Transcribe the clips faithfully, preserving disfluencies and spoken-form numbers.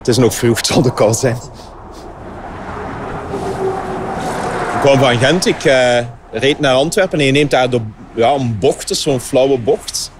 Het is nog vroeg, het zal de kou zijn. Ik kwam van Gent, ik uh, reed naar Antwerpen en je neemt daar de, ja, een bocht, dus zo'n flauwe bocht.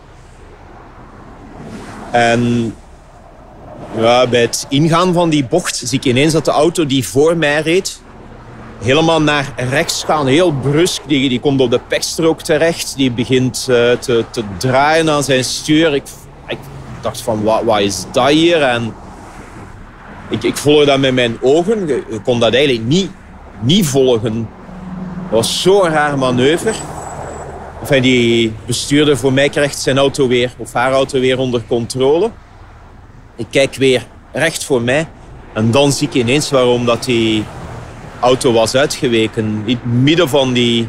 En ja, bij het ingaan van die bocht zie ik ineens dat de auto die voor mij reed helemaal naar rechts gaan, heel brusk. Die, die komt op de pechstrook terecht, die begint uh, te, te draaien aan zijn stuur. Ik, ik dacht van, wat, wat is dat hier? En ik, ik volgde dat met mijn ogen. Ik kon dat eigenlijk niet, niet volgen. Dat was zo'n raar manoeuvre. Enfin, die bestuurder voor mij krijgt zijn auto weer, of haar auto weer onder controle. Ik kijk weer recht voor mij. En dan zie ik ineens waarom dat die auto was uitgeweken. In het midden van die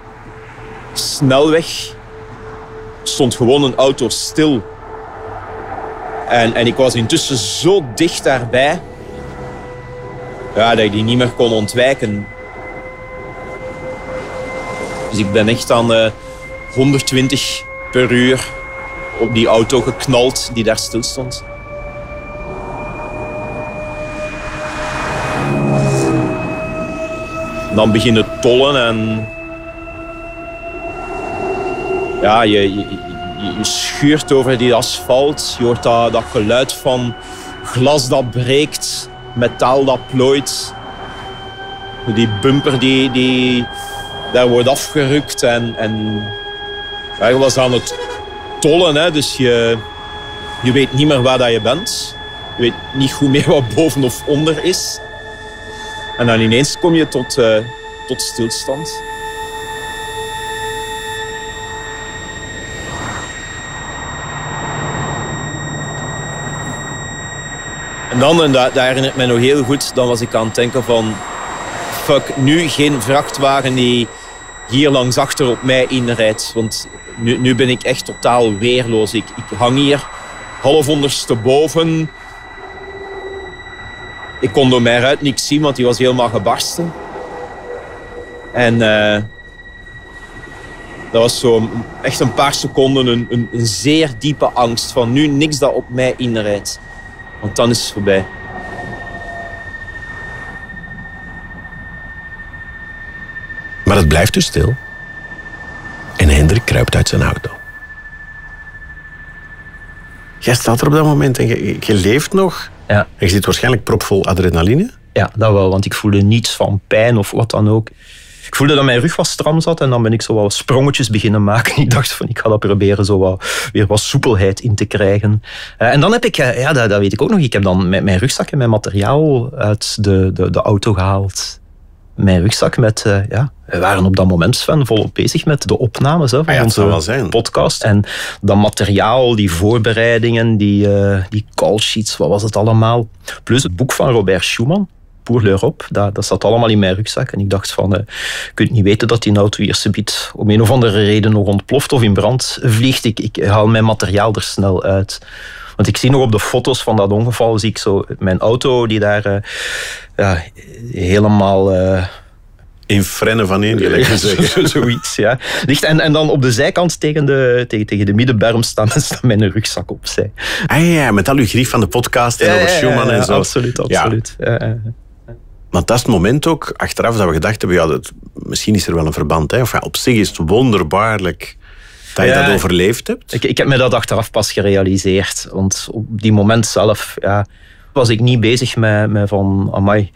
snelweg stond gewoon een auto stil. En, en ik was intussen zo dicht daarbij, ja, dat ik die niet meer kon ontwijken. Dus ik ben echt aan uh, honderdtwintig per uur op die auto geknald die daar stil stond. Dan beginnen tollen en ja, je, je, je schuurt over die asfalt. Je hoort dat, dat geluid van glas dat breekt, metaal dat plooit. Die bumper die, die daar wordt afgerukt en, en ja, je was aan het tollen, hè, dus je, je weet niet meer waar dat je bent. Je weet niet goed meer wat boven of onder is. En dan ineens kom je tot, uh, tot stilstand. En dan, en dat, dat herinnert mij nog heel goed, dan was ik aan het denken van... Fuck, nu geen vrachtwagen die hier langs achter op mij inrijdt. Want nu, nu ben ik echt totaal weerloos. Ik, ik hang hier half ondersteboven. Ik kon door mijn ruit niks zien, want die was helemaal gebarsten. En uh, dat was zo echt een paar seconden een, een, een zeer diepe angst van nu niks dat op mij inrijdt. Want dan is het voorbij. Maar het blijft dus stil. En Hendrik kruipt uit zijn auto. Jij staat er op dat moment en je, je leeft nog. Ja. En je zit waarschijnlijk propvol adrenaline. Ja, dat wel, want ik voelde niets van pijn of wat dan ook. Ik voelde dat mijn rug wat stram zat en dan ben ik zo wat sprongetjes beginnen maken. Ik dacht van, ik ga dat proberen zo wat, weer wat soepelheid in te krijgen. Uh, en dan heb ik, uh, ja, dat, dat weet ik ook nog, ik heb dan mijn, mijn rugzak en mijn materiaal uit de, de, de auto gehaald. Mijn rugzak met, uh, ja, we waren op dat moment, Sven, volop bezig met de opnames hè, van ah ja, onze podcast. En dat materiaal, die voorbereidingen, die, uh, die call sheets, wat was het allemaal? Plus het boek van Robert Schumann, Pour l'Europe, dat, dat zat allemaal in mijn rugzak. En ik dacht van, uh, je kunt niet weten dat die auto hier subiet om een of andere reden nog ontploft of in brand vliegt. Ik, ik haal mijn materiaal er snel uit. Want ik zie nog op de foto's van dat ongeval, zie ik zo mijn auto die daar uh, ja, helemaal... Uh, in frennen van één, gelijk gezegd. Zoiets, ja. Ligt en, en dan op de zijkant tegen de, tegen, tegen de middenberm staan, staan mijn rugzak opzij. Ah ja, met al uw grief van de podcast en ja, over Schumann ja, ja, en zo. Absoluut, absoluut. Ja. Ja, ja. Want dat is het moment ook, achteraf, dat we gedacht hebben, ja, dat, misschien is er wel een verband. Hè? Of ja, op zich is het wonderbaarlijk dat je ja, dat overleefd hebt. Ik, ik heb me dat achteraf pas gerealiseerd. Want op die moment zelf ja, was ik niet bezig met, met van, amai,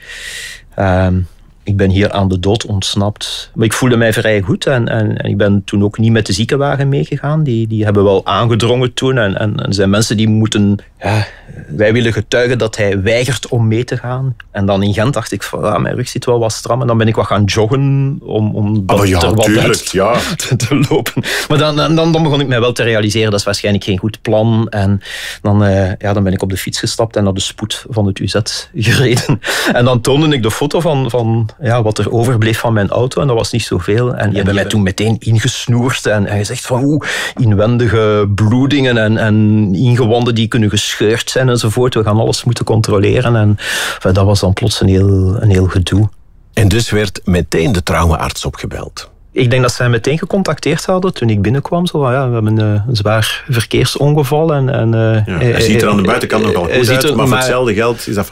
um, ik ben hier aan de dood ontsnapt. Maar ik voelde mij vrij goed en, en, en ik ben toen ook niet met de ziekenwagen meegegaan. Die, die hebben wel aangedrongen toen. En, en, en er zijn mensen die moeten... Ja, wij willen getuigen dat hij weigert om mee te gaan. En dan in Gent dacht ik van, ah, mijn rug zit wel wat stram. En dan ben ik wat gaan joggen om, om dat oh, ja, er wat tuurlijk, uit ja. te, te lopen. Maar dan, dan, dan begon ik mij wel te realiseren, dat is waarschijnlijk geen goed plan. En dan, uh, ja, dan ben ik op de fiets gestapt en naar de spoed van het U Z gereden. En dan toonde ik de foto van, van ja, wat er overbleef van mijn auto. En dat was niet zoveel. En die hebben mij toen meteen ingesnoerd en, en gezegd van, oeh, inwendige bloedingen en, en ingewanden die kunnen gescheurd zijn enzovoort. We gaan alles moeten controleren. En enfin, dat was dan plots een heel, een heel gedoe. En dus werd meteen de traumaarts opgebeld. Ik denk dat ze hem meteen gecontacteerd hadden toen ik binnenkwam. Zo van, ja, we hebben uh, een zwaar verkeersongeval. En, en, uh, ja, hij uh, ziet er aan de buitenkant uh, nogal goed uit, er, maar voor hetzelfde geld is dat